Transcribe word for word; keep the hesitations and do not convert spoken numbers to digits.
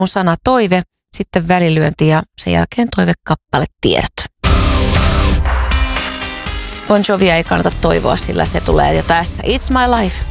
mun sana toive, sitten välilyönti ja sen jälkeen toivekappale tiedot. Bon Jovia ei kannata toivoa, sillä se tulee jo tässä. It's my life.